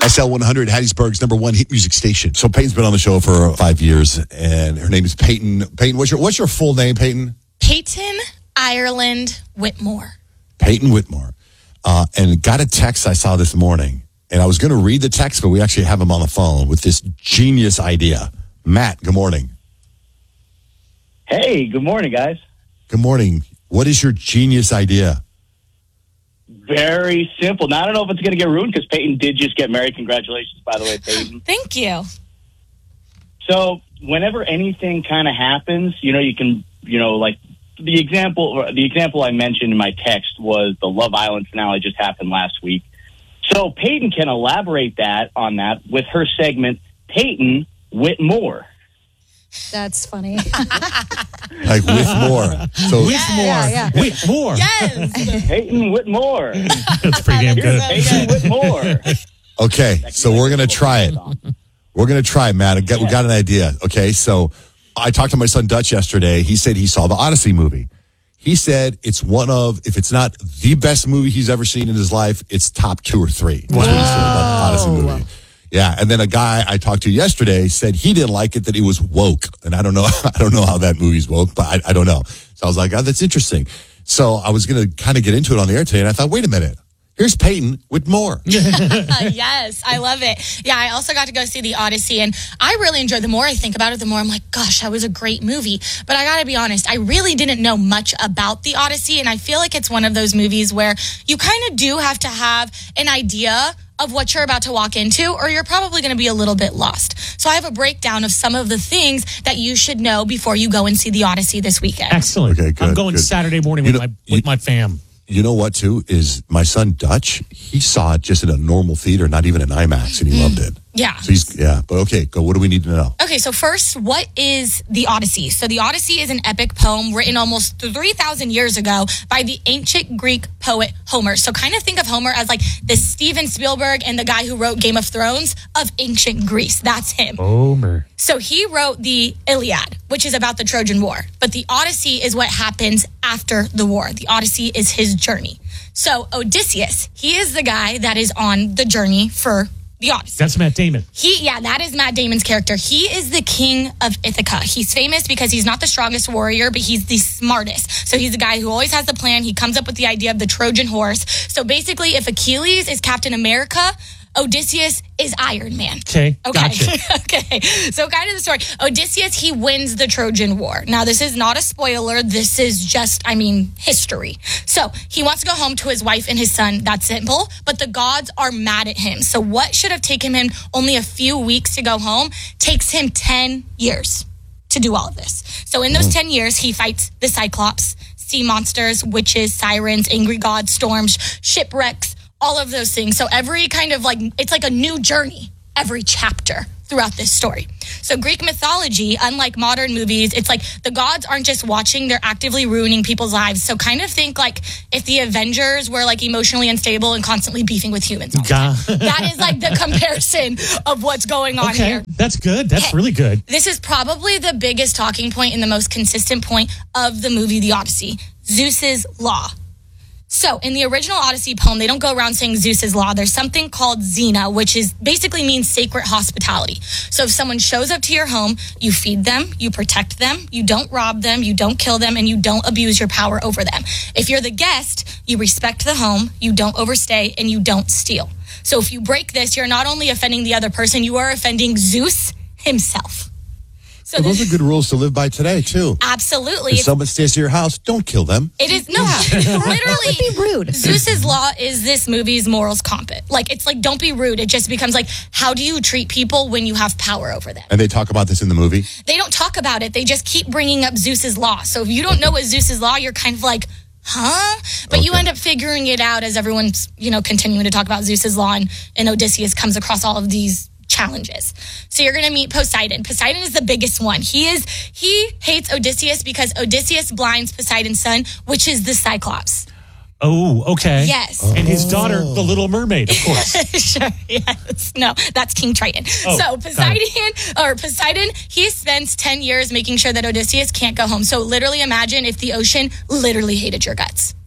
SL 100, Hattiesburg's #1 hit music station. So Peyton's been on the show for 5 years, and her name is Peyton. Peyton, what's your full name, Peyton? Peyton Ireland Whitmore. Peyton Whitmore. And got a text I saw this morning, and I was going to read the text, but we actually have him on the phone with this genius idea. Matt, good morning. Hey, good morning, guys. Good morning. What is your genius idea? Very simple. Now, I don't know if it's going to get ruined because Peyton did just get married. Congratulations, by the way, Peyton. Thank you. So whenever anything kind of happens, you can, like the example I mentioned in my text was the Love Island finale just happened last week. So Peyton can elaborate on that with her segment, Peyton Whitmore. That's funny. Like with more. So Yeah. Whitmore. Yes. Peyton Whitmore. That's pretty damn good. Peyton Whitmore. Okay, so we're going to try it. We're going to try, Matt. We got an idea. Okay, so I talked to my son Dutch yesterday. He said he saw the Odyssey movie. He said it's if it's not the best movie he's ever seen in his life, it's top 2 or 3. That's what he said about the Odyssey movie. Yeah, and then a guy I talked to yesterday said he didn't like it, that it was woke. And I don't know how that movie's woke, but I don't know. So I was like, oh, that's interesting. So I was going to kind of get into it on the air today, and I thought, wait a minute. Here's Peyton with more. Yes, I love it. Yeah, I also got to go see the Odyssey, and I really enjoyed it. The more I think about it, the more I'm like, gosh, that was a great movie. But I got to be honest, I really didn't know much about the Odyssey, and I feel like it's one of those movies where you kind of do have to have an idea of what you're about to walk into, or you're probably going to be a little bit lost. So I have a breakdown of some of the things that you should know before you go and see the Odyssey this weekend. Excellent. Okay, good, I'm going good. Saturday morning with my fam. You know what, too, is my son Dutch, he saw it just in a normal theater, not even an IMAX, and he loved it. Yeah. So but okay, go. What do we need to know? Okay, so first, what is the Odyssey? So the Odyssey is an epic poem written almost 3,000 years ago by the ancient Greek poet Homer. So kind of think of Homer as like the Steven Spielberg and the guy who wrote Game of Thrones of ancient Greece. That's him. Homer. So he wrote the Iliad, which is about the Trojan War. But the Odyssey is what happens after the war. The Odyssey is his journey. So Odysseus, he is the guy that is on the journey for the Odyssey. That's Matt Damon. That is Matt Damon's character. He is the king of Ithaca. He's famous because he's not the strongest warrior, but he's the smartest. So he's the guy who always has the plan. He comes up with the idea of the Trojan horse. So basically, if Achilles is Captain America, Odysseus is Iron Man. Okay. Gotcha. Okay. So kind of the story. Odysseus, he wins the Trojan War. Now, this is not a spoiler. This is just, history. So he wants to go home to his wife and his son. That's simple. But the gods are mad at him. So what should have taken him only a few weeks to go home takes him 10 years to do all of this. So in those 10 years, he fights the Cyclops, sea monsters, witches, sirens, angry gods, storms, shipwrecks, all of those things. So every kind of it's like a new journey, every chapter throughout this story. So Greek mythology, unlike modern movies, it's like the gods aren't just watching, they're actively ruining people's lives. So kind of think like if the Avengers were like emotionally unstable and constantly beefing with humans all the time. That is like the comparison of what's going on here. That's good. That's really good. This is probably the biggest talking point and the most consistent point of the movie The Odyssey. Zeus's law. So in the original Odyssey poem, they don't go around saying Zeus's law. There's something called Xena, which basically means sacred hospitality. So if someone shows up to your home, you feed them, you protect them, you don't rob them, you don't kill them, and you don't abuse your power over them. If you're the guest, you respect the home, you don't overstay, and you don't steal. So if you break this, you're not only offending the other person, you are offending Zeus himself. So those are good rules to live by today, too. Absolutely. If someone stays to your house, don't kill them. It is, literally, be rude. Zeus's law is this movie's morals compass. It's like, don't be rude. It just becomes like, how do you treat people when you have power over them? And they talk about this in the movie? They don't talk about it. They just keep bringing up Zeus's law. So if you don't know what Zeus's law, you're kind of like, huh? But you end up figuring it out as everyone's, continuing to talk about Zeus's law, and Odysseus comes across all of these challenges. So you're going to meet Poseidon. Poseidon is the biggest one. He hates Odysseus because Odysseus blinds Poseidon's son, which is the Cyclops. Oh, okay. Yes. And his daughter, the Little Mermaid, of course. Sure, yes. No, that's King Triton. So Poseidon, he spends 10 years making sure that Odysseus can't go home. So literally imagine if the ocean literally hated your guts.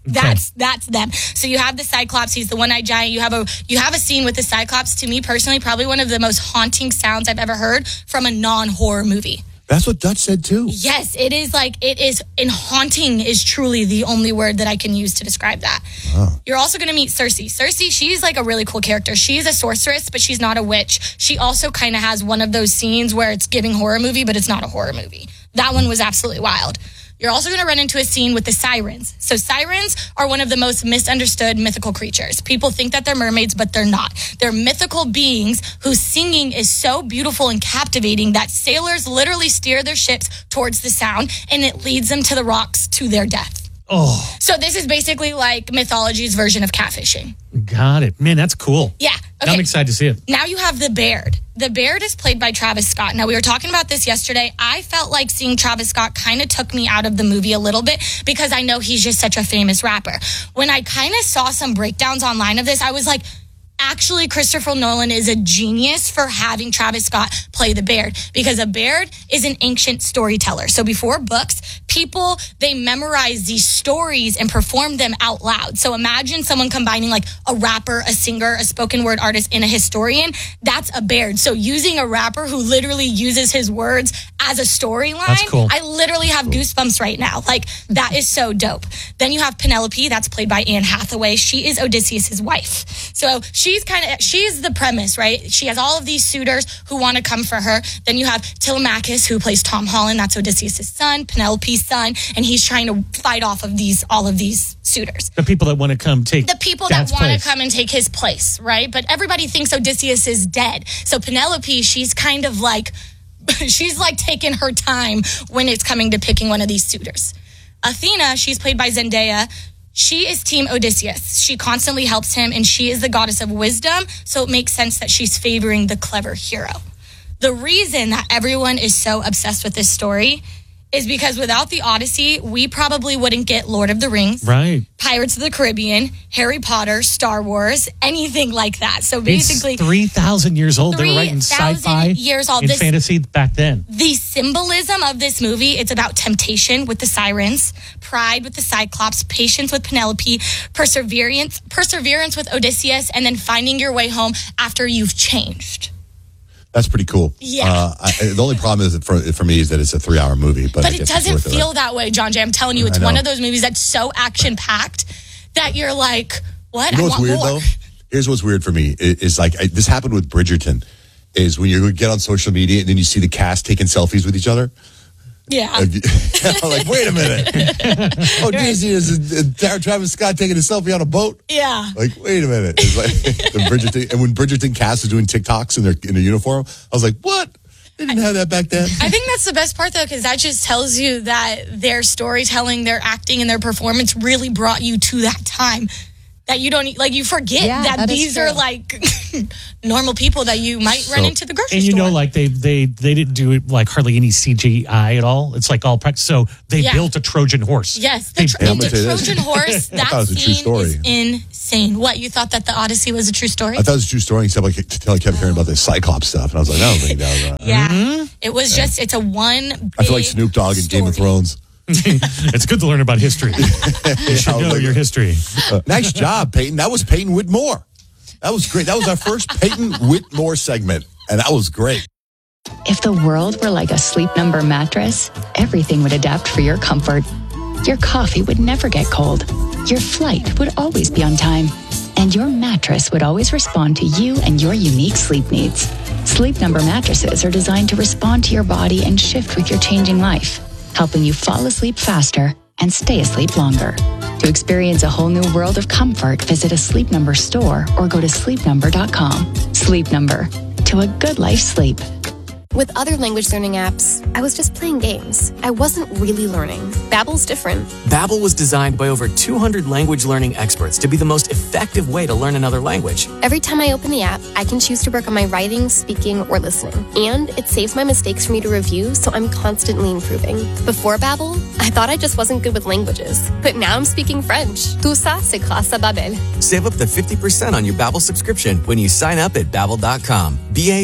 That's them. So you have the Cyclops. He's the one-eyed giant. You have a scene with the Cyclops. To me personally, probably one of the most haunting sounds I've ever heard from a non-horror movie. That's what Dutch said too. Yes, it is, and haunting is truly the only word that I can use to describe that. Oh. You're also going to meet Cersei. Cersei, she's like a really cool character. She's a sorceress, but she's not a witch. She also kind of has one of those scenes where it's giving horror movie, but it's not a horror movie. That one was absolutely wild. You're also going to run into a scene with the sirens. So sirens are one of the most misunderstood mythical creatures. People think that they're mermaids, but they're not. They're mythical beings whose singing is so beautiful and captivating that sailors literally steer their ships towards the sound, and it leads them to the rocks to their death. Oh. So this is basically like mythology's version of catfishing. Got it. Man, that's cool. Yeah. Okay. I'm excited to see it. Now you have the Baird. The Baird is played by Travis Scott. Now, we were talking about this yesterday. I felt like seeing Travis Scott kind of took me out of the movie a little bit because I know he's just such a famous rapper. When I kind of saw some breakdowns online of this, I was like, actually, Christopher Nolan is a genius for having Travis Scott play the Baird, because a Baird is an ancient storyteller. So before books, people, they memorize these stories and perform them out loud. So imagine someone combining like a rapper, a singer, a spoken word artist, and a historian. That's a Baird. So using a rapper who literally uses his words as a storyline, that's cool. I literally have goosebumps right now. Like, that is so dope. Then you have Penelope, that's played by Anne Hathaway. She is Odysseus' wife. So she's the premise, right? She has all of these suitors who want to come for her. Then you have Telemachus, who plays Tom Holland. That's Odysseus' son, Penelope's son, and he's trying to fight off of all of these suitors. The people that want to come take the people that want to come and take his place, right? But everybody thinks Odysseus is dead. So Penelope, she's kind of like, she's like taking her time when it's coming to picking one of these suitors. Athena, she's played by Zendaya. She is Team Odysseus. She constantly helps him, and she is the goddess of wisdom, so it makes sense that she's favoring the clever hero. The reason that everyone is so obsessed with this story is because without the Odyssey, we probably wouldn't get Lord of the Rings, right? Pirates of the Caribbean, Harry Potter, Star Wars, anything like that. So basically, it's 3,000 years old. They were writing sci-fi years old. And fantasy back then. The symbolism of this movie, it's about temptation with the sirens, pride with the Cyclops, patience with Penelope, perseverance with Odysseus, and then finding your way home after you've changed. That's pretty cool. Yeah. The only problem is that for me is that it's a 3-hour movie. But it doesn't feel that way, John Jay. I'm telling you, it's one of those movies that's so action-packed that you're like, what? You know I what's want weird, more. though? Here's what's weird for me. Is like, this happened with Bridgerton, is when you get on social media and then you see the cast taking selfies with each other. Yeah. Like, wait a minute. Disney is Travis Scott taking a selfie on a boat? Yeah. Like, wait a minute. It's like the Bridgerton, and when Bridgerton cast was doing TikToks in their uniform, I was like, what? They didn't have that back then. I think that's the best part, though, because that just tells you that their storytelling, their acting, and their performance really brought you to that time. That you don't, like, you forget that these are like normal people that you might run into the grocery store. And you know, like they didn't do it like hardly any CGI at all. It's like all practice. So they built a Trojan horse. Yes, the Trojan horse. That scene is insane. What, you thought that the Odyssey was a true story? I thought it was a true story, except until I kept hearing about the Cyclops stuff, and I was like, I don't think that was right. Yeah, it was just, it's a one. I feel like Snoop Dogg in Game of Thrones. It's good to learn about history. You should know your history. Nice job, Peyton. That was Peyton Whitmore. That was great. That was our first Peyton Whitmore segment, and that was great. If the world were like a Sleep Number mattress, everything would adapt for your comfort. Your coffee would never get cold. Your flight would always be on time. And your mattress would always respond to you and your unique sleep needs. Sleep Number mattresses are designed to respond to your body and shift with your changing life, helping you fall asleep faster and stay asleep longer. To experience a whole new world of comfort, visit a Sleep Number store or go to sleepnumber.com. Sleep Number. To a good life sleep. With other language learning apps, I was just playing games. I wasn't really learning. Babbel's different. Babbel was designed by over 200 language learning experts to be the most effective way to learn another language. Every time I open the app, I can choose to work on my writing, speaking, or listening. And it saves my mistakes for me to review, so I'm constantly improving. Before Babbel, I thought I just wasn't good with languages. But now I'm speaking French. Tout ça, c'est grâce à Babbel. Save up to 50% on your Babbel subscription when you sign up at Babbel.com.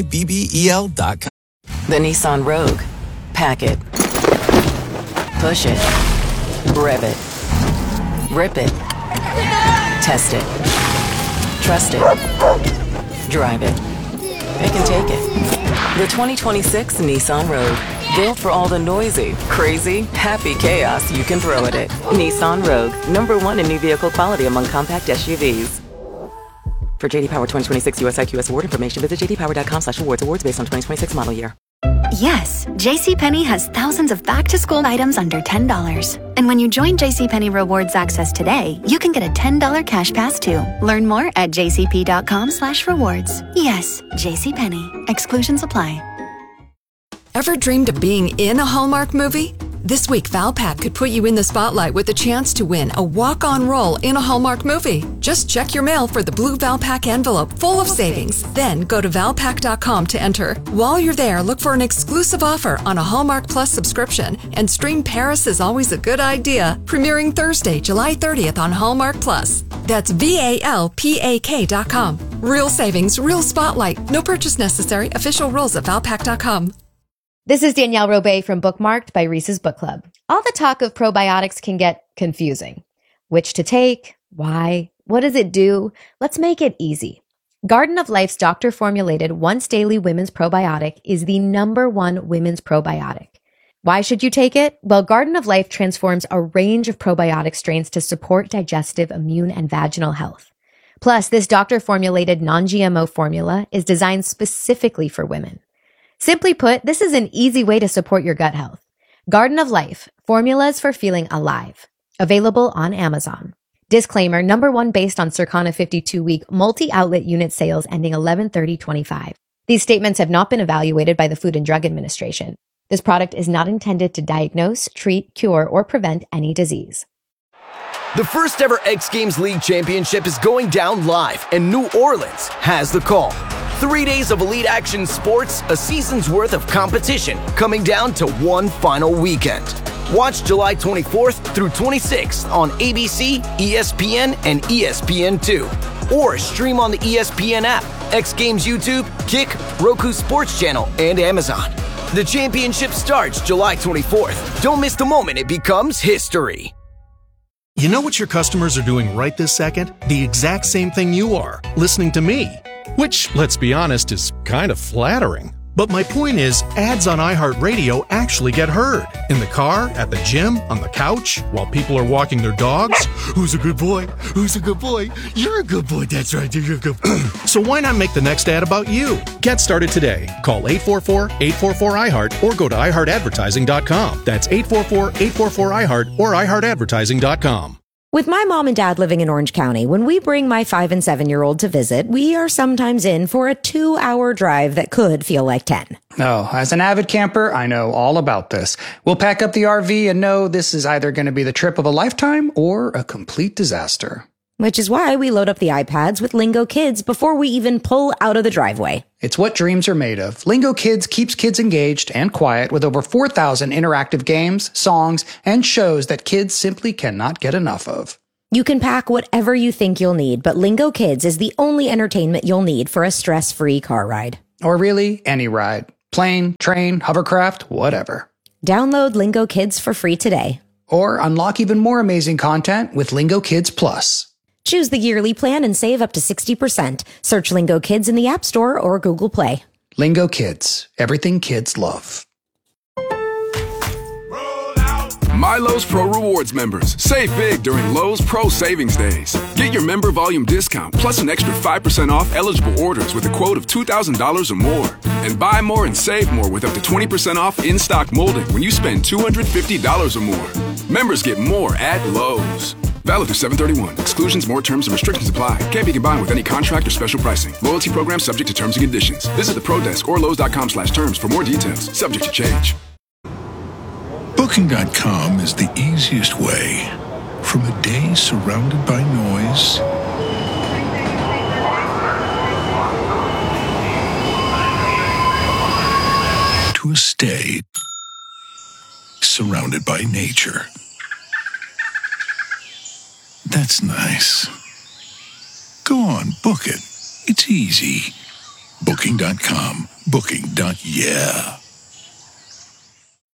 Babbel.com. The Nissan Rogue. Pack it. Push it. Rev it. Rip it. Test it. Trust it. Drive it. It can take it. The 2026 Nissan Rogue. Built for all the noisy, crazy, happy chaos you can throw at it. Nissan Rogue. #1 in new vehicle quality among compact SUVs. For JD Power 2026 US IQS award information, visit jdpower.com/awards. Awards based on 2026 model year. Yes, JCPenney has thousands of back-to-school items under $10. And when you join JCPenney Rewards Access today, you can get a $10 cash pass too. Learn more at jcp.com/rewards. Yes, JCPenney. Exclusions apply. Ever dreamed of being in a Hallmark movie? This week, Valpak could put you in the spotlight with a chance to win a walk-on role in a Hallmark movie. Just check your mail for the blue Valpak envelope full of savings. Then go to valpak.com to enter. While you're there, look for an exclusive offer on a Hallmark Plus subscription and stream Paris is Always a Good Idea, premiering Thursday, July 30th on Hallmark Plus. That's VALPAK.com. Real savings, real spotlight. No purchase necessary. Official rules at valpak.com. This is Danielle Robay from Bookmarked by Reese's Book Club. All the talk of probiotics can get confusing. Which to take? Why? What does it do? Let's make it easy. Garden of Life's doctor-formulated once-daily women's probiotic is the #1 women's probiotic. Why should you take it? Well, Garden of Life transforms a range of probiotic strains to support digestive, immune, and vaginal health. Plus, this doctor-formulated non-GMO formula is designed specifically for women. Simply put, this is an easy way to support your gut health. Garden of Life, formulas for feeling alive. Available on Amazon. Disclaimer, #1 based on Circana 52-week multi-outlet unit sales ending 11/30/25. These statements have not been evaluated by the Food and Drug Administration. This product is not intended to diagnose, treat, cure, or prevent any disease. The first ever X Games League Championship is going down live, and New Orleans has the call. 3 days of elite action sports, a season's worth of competition, coming down to one final weekend. Watch July 24th through 26th on ABC, ESPN, and ESPN2. Or stream on the ESPN app, X Games YouTube, Kick, Roku Sports Channel, and Amazon. The championship starts July 24th. Don't miss the moment it becomes history. You know what your customers are doing right this second? The exact same thing you are, listening to me. Which, let's be honest, is kind of flattering. But my point is, ads on iHeartRadio actually get heard. In the car, at the gym, on the couch, while people are walking their dogs. Who's a good boy? Who's a good boy? You're a good boy, that's right, you're a good boy. So why not make the next ad about you? Get started today. Call 844-844-iHeart or go to iHeartAdvertising.com. That's 844-844-iHeart or iHeartAdvertising.com. With my mom and dad living in Orange County, when we bring my 5- and 7-year-old to visit, we are sometimes in for a 2-hour drive that could feel like 10. Oh, as an avid camper, I know all about this. We'll pack up the RV and know this is either going to be the trip of a lifetime or a complete disaster. Which is why we load up the iPads with Lingo Kids before we even pull out of the driveway. It's what dreams are made of. Lingo Kids keeps kids engaged and quiet with over 4,000 interactive games, songs, and shows that kids simply cannot get enough of. You can pack whatever you think you'll need, but Lingo Kids is the only entertainment you'll need for a stress-free car ride. Or really, any ride. Plane, train, hovercraft, whatever. Download Lingo Kids for free today. Or unlock even more amazing content with Lingo Kids Plus. Choose the yearly plan and save up to 60%. Search Lingo Kids in the App Store or Google Play. Lingo Kids. Everything kids love. MyLowe's Pro Rewards members. Save big during Lowe's Pro Savings Days. Get your member volume discount plus an extra 5% off eligible orders with a quote of $2,000 or more. And buy more and save more with up to 20% off in-stock molding when you spend $250 or more. Members get more at Lowe's. Valid through 7/31. Exclusions, more terms, and restrictions apply. Can't be combined with any contract or special pricing. Loyalty program subject to terms and conditions. Visit the Pro Desk or Lowe's.com/terms for more details. Subject to change. Booking.com is the easiest way. From a day surrounded by noise to a stay surrounded by nature. That's nice. Go on, book it. It's easy. Booking.com. Booking.yeah.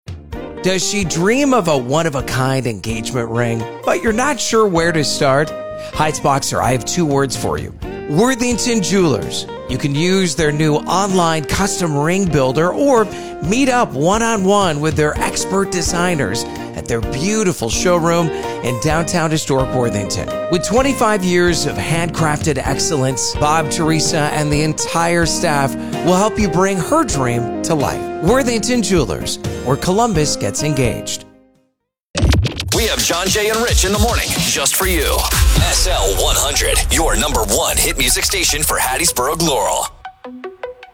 Does she dream of a one-of-a-kind engagement ring, but you're not sure where to start? Heights Boxer, I have 2 words for you. Worthington Jewelers. You can use their new online custom ring builder or meet up one-on-one with their expert designers at their beautiful showroom in downtown historic Worthington. With 25 years of handcrafted excellence, Bob, Teresa, and the entire staff will help you bring her dream to life. Worthington Jewelers, where Columbus gets engaged. We have John, Jay, and Rich in the morning just for you. SL 100, your number 1 hit music station for Hattiesburg, Laurel.